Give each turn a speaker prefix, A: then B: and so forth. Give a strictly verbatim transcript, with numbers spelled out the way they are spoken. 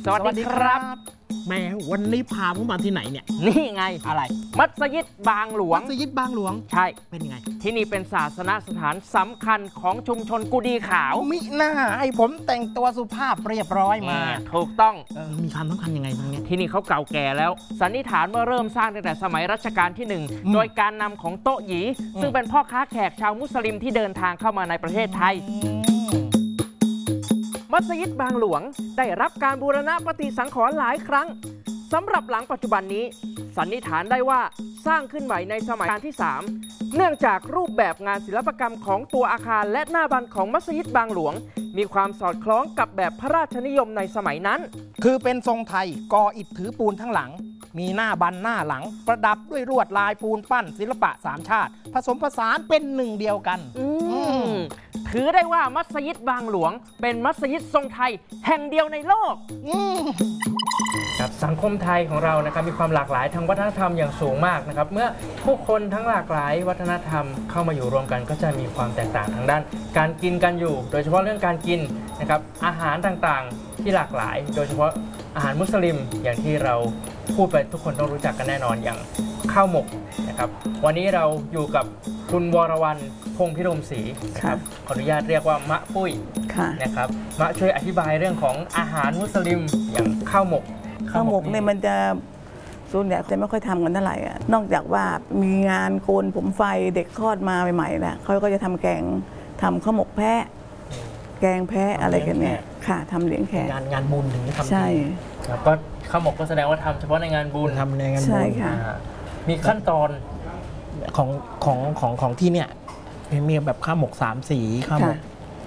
A: สวัสดีครับ
B: แม่วันนี้พาผมมาที่ไหนเนี่ย
A: นี่ไง
B: อะไร
A: มัสยิดบางหลวง
B: มัสยิดบางหลวง
A: ใช่
B: เป็นยังไง
A: ที่นี่เป็นศาสนสถานสำคัญของชุมชนกุดีขาว
B: มิหน้าให้ผมแต่งตัวสุภาพเรียบร้อยมา
A: ถูกต้อง
B: เออมีความสำคัญยังไงตรงนี้
A: ที่นี่เขาเก่าแก่แล้วสันนิษฐานว่าเริ่มสร้างตั้งแต่สมัยรัชกาลที่หนึ่งโดยการนำของโต๊ะหยีซึ่งเป็นพ่อค้าแขกชาวมุสลิมที่เดินทางเข้ามาในประเทศไทยมัสยิดบางหลวงได้รับการบูรณะปฏิสังขรณ์หลายครั้งสำหรับหลังปัจจุบันนี้สันนิษฐานได้ว่าสร้างขึ้นใหม่ในสมัยรัชกาลที่สามเนื่องจากรูปแบบงานศิลปกรรมของตัวอาคารและหน้าบันของมัสยิดบางหลวงมีความสอดคล้องกับแบบพระราชนิยมในสมัยนั้น
B: คือเป็นทรงไทยก่ออิฐถือปูนทั้งหลังมีหน้าบันหน้าหลังประดับด้วยลวดลายปูนปั้นศิลปะสามชาติผสมผสานเป็นหนึ่งเดียวกัน
A: ถือได้ว่ามัสยิดบางหลวงเป็นมัสยิดทรงไทยแห่งเดียวในโลกครับสังคมไทยของเรานะครับมีความหลากหลายทางวัฒนธรรมอย่างสูงมากนะครับเมื่อผู้คนทั้งหลากหลายวัฒนธรรมเข้ามาอยู่รวมกันก็จะมีความแตกต่างทางด้านการกินกันอยู่โดยเฉพาะเรื่องการกินนะครับอาหารต่างๆที่หลากหลายโดยเฉพาะอาหารมุสลิมอย่างที่เราพูดไปทุกคนต้องรู้จักกันแน่นอนอย่างข้าวหมกนะครับวันนี้เราอยู่กับคุณวรวรรณพงษ์พิรมศรีครับขออนุญาตเรียกว่ามะปุ้ยนะครับมะช่วยอธิบายเรื่องของอาหารมุสลิมอย่างข้าวหมก
C: ข้าวหมกเนี่ยมันจะส่วนใหญ่จะไม่ค่อยทำกันเท่าไหร่อ่ะนอกจากว่ามีงานโกนผมไฟเด็กคลอดมาใหม่ๆแหละเขาก็จะทำแกงทำข้าวหมกแพะแกงแพะอะไรกันเนี่ยค่ะทำเลี้ยงแขก
B: งานงานบุญถึงจะทำ
C: ใช่
A: แล้วก็ข้าวหมกก็แสดงว่าทำเฉพาะในงานบุญ
B: ทำในงานบุญ
C: ใช่ค่ะ
A: มีขั้นตอน
B: ของของของของที่เนี่ยมีแบบข้าวหมกสามสีข้าวหมก